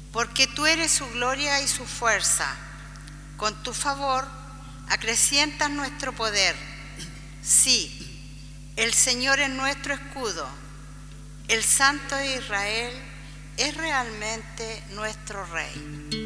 porque tú eres su gloria y su fuerza. Con tu favor acrecientas nuestro poder. Sí, el Señor es nuestro escudo. El Santo de Israel es realmente nuestro Rey.